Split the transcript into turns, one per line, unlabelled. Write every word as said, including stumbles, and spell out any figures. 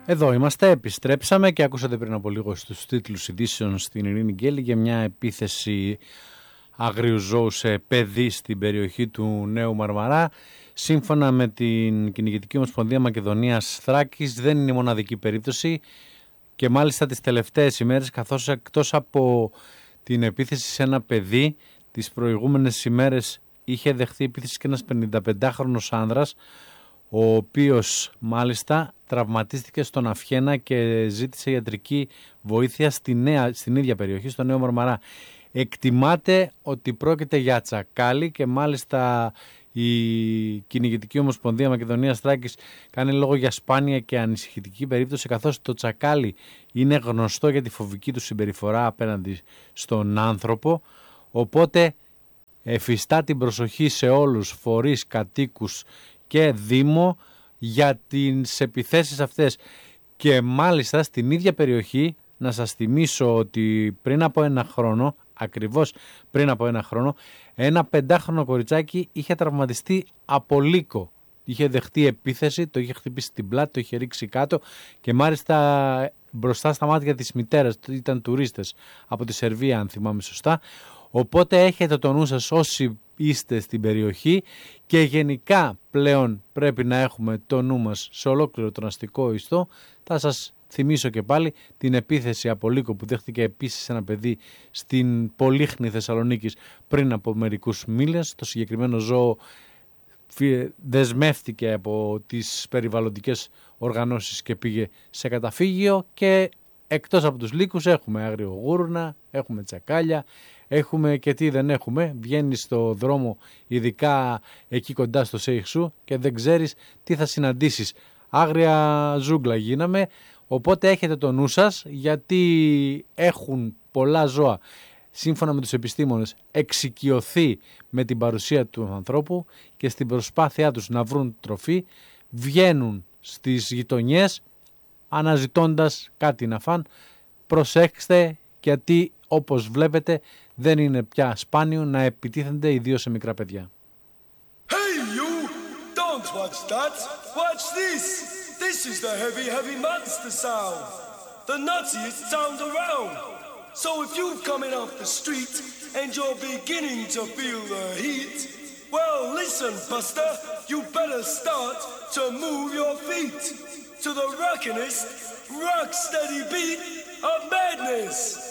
Εδώ είμαστε, επιστρέψαμε και ακούσατε πριν από λίγο στους τίτλους ειδήσεων στην Ειρήνη Γκέλη για μια επίθεση αγρίου ζώου σε παιδί στην περιοχή του Νέου Μαρμαρά. Σύμφωνα με την Κυνηγητική Ομοσπονδία Μακεδονίας Θράκης δεν είναι η μοναδική περίπτωση και μάλιστα τις τελευταίες ημέρες, καθώς εκτός από την επίθεση σε ένα παιδί τις προηγούμενες ημέρες είχε δεχθεί επίθεση και ένας πενηνταπεντάχρονος άνδρας, ο οποίος μάλιστα τραυματίστηκε στον Αυχένα και ζήτησε ιατρική βοήθεια στη νέα, στην ίδια περιοχή, στο Νέο Μαρμαρά. Εκτιμάται ότι πρόκειται για τσακάλι και μάλιστα η Κυνηγητική Ομοσπονδία Μακεδονίας Θράκης κάνει λόγο για σπάνια και ανησυχητική περίπτωση, καθώς το τσακάλι είναι γνωστό για τη φοβική του συμπεριφορά απέναντι στον άνθρωπο, οπότε εφιστά την προσοχή σε όλους φορείς, κατοίκους και Δήμο για τις επιθέσεις αυτές. Και μάλιστα στην ίδια περιοχή να σας θυμίσω ότι πριν από ένα χρόνο, ακριβώς πριν από ένα χρόνο, ένα πεντάχρονο κοριτσάκι είχε τραυματιστεί από λύκο. Είχε δεχτεί επίθεση, το είχε χτυπήσει την πλάτη, το είχε ρίξει κάτω και μάλιστα μπροστά στα μάτια της μητέρας, ήταν τουρίστες από τη Σερβία αν θυμάμαι σωστά. Οπότε έχετε το νου σας όσοι είστε στην περιοχή και γενικά πλέον πρέπει να έχουμε το νου μας σε ολόκληρο τον αστικό ιστό. Θα σας θυμίσω και πάλι την επίθεση από λύκο που δέχτηκε επίσης ένα παιδί στην Πολύχνη Θεσσαλονίκης πριν από μερικούς μήνες. Το συγκεκριμένο ζώο δεσμεύτηκε από τις περιβαλλοντικές οργανώσεις και πήγε σε καταφύγιο και εκτός από τους λύκους έχουμε αγριογούρνα, έχουμε τσακάλια, έχουμε και τι δεν έχουμε. Βγαίνεις στο δρόμο ειδικά εκεί κοντά στο Σέιχσου και δεν ξέρεις τι θα συναντήσεις. Άγρια ζούγκλα γίναμε, οπότε έχετε το νου σας γιατί έχουν πολλά ζώα σύμφωνα με τους επιστήμονες εξοικειωθεί με την παρουσία του ανθρώπου και στην προσπάθειά τους να βρουν τροφή βγαίνουν στις γειτονιές αναζητώντας κάτι να φαν. Προσέξτε γιατί όπως βλέπετε δεν είναι πια σπάνιο να επιτίθενται ιδίως σε μικρά παιδιά.
Hey you! Don't watch that! Watch this! This is the heavy heavy monster sound! The nuttiest sound around! So if you're coming off the street and you're beginning to feel the heat, well listen buster, you better start to move your feet to the rockinest, rock steady beat of madness!